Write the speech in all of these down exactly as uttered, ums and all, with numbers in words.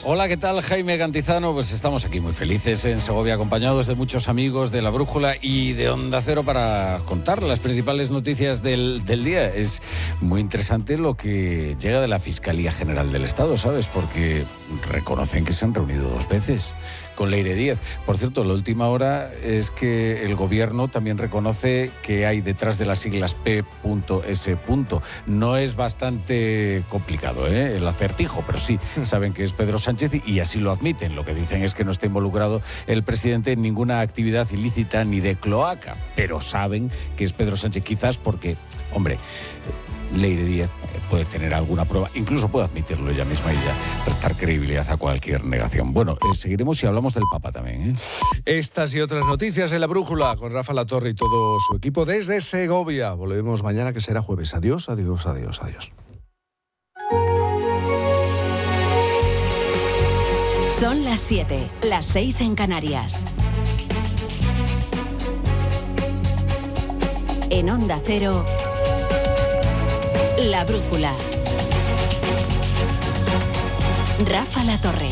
Hola, ¿qué tal? Jaime Cantizano. Pues estamos aquí muy felices en Segovia, acompañados de muchos amigos de La Brújula y de Onda Cero para contar las principales noticias del, del día. Es muy interesante lo que llega de la Fiscalía General del Estado, ¿sabes? Porque reconocen que se han reunido dos veces con Leire Díez. Por cierto, la última hora es que el gobierno también reconoce que hay detrás de las siglas P S. No es bastante complicado, ¿eh? el acertijo, pero sí saben que es Pedro Sánchez y así lo admiten. Lo que dicen es que no está involucrado el presidente en ninguna actividad ilícita ni de cloaca, pero saben que es Pedro Sánchez, quizás porque, hombre, Leire Díez puede tener alguna prueba, incluso puede admitirlo ella misma y ya prestar credibilidad a cualquier negación. Bueno, eh, seguiremos y hablamos del Papa también, ¿eh? Estas y otras noticias en La Brújula con Rafa Latorre y todo su equipo desde Segovia. Volvemos mañana, que será jueves. Adiós, adiós, adiós, adiós. Son las siete, las seis en Canarias. En Onda Cero, La Brújula. Rafa Latorre.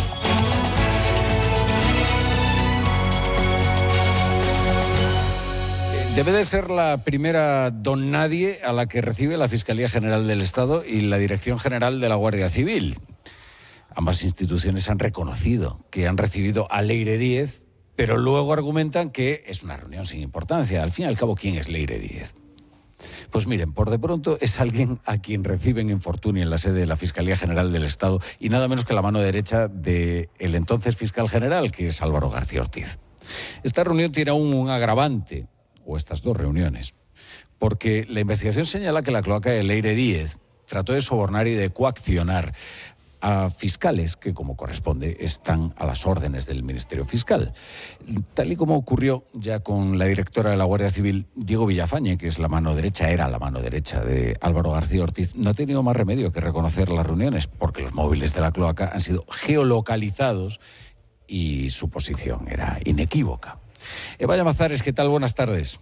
Debe de ser la primera don nadie a la que recibe la Fiscalía General del Estado y la Dirección General de la Guardia Civil. Ambas instituciones han reconocido que han recibido a Leire Díez, pero luego argumentan que es una reunión sin importancia. Al fin y al cabo, ¿quién es Leire Díez? Pues miren, por de pronto es alguien a quien reciben en Fortuny en la sede de la Fiscalía General del Estado y nada menos que la mano derecha del entonces fiscal general, que es Álvaro García Ortiz. Esta reunión tiene aún un agravante, o estas dos reuniones, porque la investigación señala que la cloaca de Leire Díez trató de sobornar y de coaccionar a fiscales que, como corresponde, están a las órdenes del Ministerio Fiscal. Tal y como ocurrió ya con la directora de la Guardia Civil, Diego Villafañe, que es la mano derecha, era la mano derecha de Álvaro García Ortiz, no ha tenido más remedio que reconocer las reuniones, porque los móviles de la cloaca han sido geolocalizados y su posición era inequívoca. Eva Llamazares, ¿qué tal? Buenas tardes.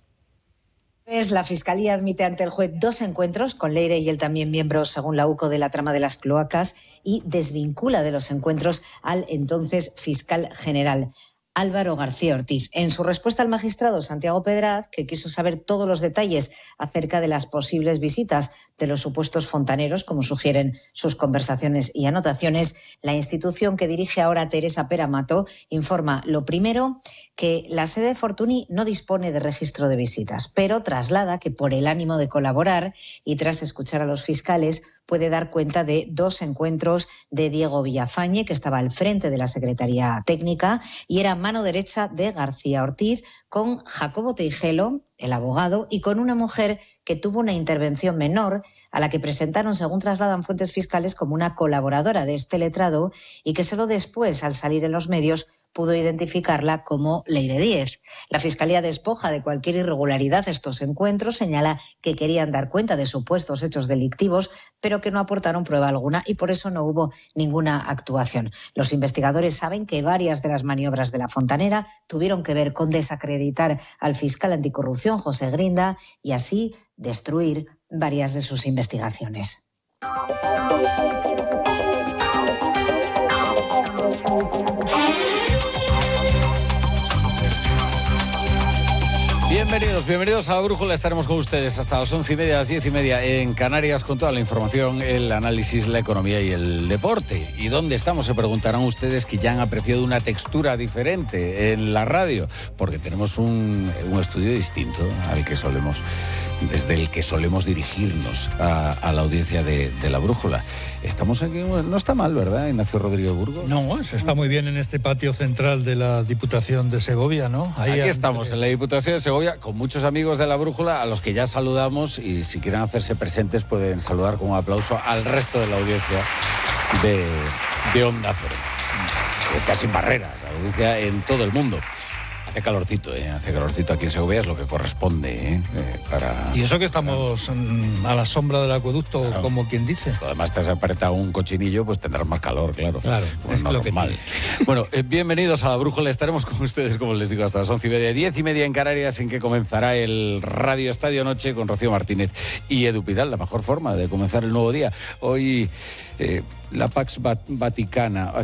La Fiscalía admite ante el juez dos encuentros con Leire y él también miembro, según la U C O, de la trama de las cloacas y desvincula de los encuentros al entonces fiscal general Álvaro García Ortiz. En su respuesta al magistrado Santiago Pedraz, que quiso saber todos los detalles acerca de las posibles visitas de los supuestos fontaneros, como sugieren sus conversaciones y anotaciones, la institución que dirige ahora Teresa Pera Mato informa, lo primero, que la sede de Fortuny no dispone de registro de visitas, pero traslada que por el ánimo de colaborar y tras escuchar a los fiscales, puede dar cuenta de dos encuentros de Diego Villafañe, que estaba al frente de la Secretaría Técnica y era mano derecha de García Ortiz, con Jacobo Teijelo, el abogado, y con una mujer que tuvo una intervención menor, a la que presentaron, según trasladan fuentes fiscales, como una colaboradora de este letrado y que solo después, al salir en los medios, pudo identificarla como Leire Díez. La Fiscalía despoja de cualquier irregularidad estos encuentros, señala que querían dar cuenta de supuestos hechos delictivos, pero que no aportaron prueba alguna y por eso no hubo ninguna actuación. Los investigadores saben que varias de las maniobras de la fontanera tuvieron que ver con desacreditar al fiscal anticorrupción José Grinda y así destruir varias de sus investigaciones. Bienvenidos, bienvenidos a La Brújula. Estaremos con ustedes hasta las once y media, las diez y media en Canarias con toda la información, el análisis, la economía y el deporte. ¿Y dónde estamos? Se preguntarán ustedes, que ya han apreciado una textura diferente en la radio, porque tenemos un, un estudio distinto al que solemos, desde el que solemos dirigirnos a, a la audiencia de, de La Brújula. Estamos aquí, no está mal, ¿verdad, Ignacio Rodríguez Burgos? No, se está muy bien en este patio central de la Diputación de Segovia, ¿no? Ahí Aquí estamos, en la Diputación de Segovia, con muchos amigos de La Brújula, a los que ya saludamos, y si quieren hacerse presentes pueden saludar con un aplauso al resto de la audiencia de, de Onda Cero. Está sin barreras, la audiencia en todo el mundo. Hace calorcito, ¿eh? Hace calorcito aquí en Segovia, es lo que corresponde, ¿eh? Eh, para... Y eso que estamos mm, a la sombra del acueducto, claro, como quien dice. Además te has apretado un cochinillo, pues tendrás más calor, claro. Claro, pues es no lo normal. que tiene. Bueno, eh, bienvenidos a La Brújula. Estaremos con ustedes, como les digo, hasta las once y media, diez y media en Canarias, en que comenzará el Radio Estadio Noche con Rocío Martínez y Edu Pidal. La mejor forma de comenzar el nuevo día. Hoy... Eh, la Pax Vaticana,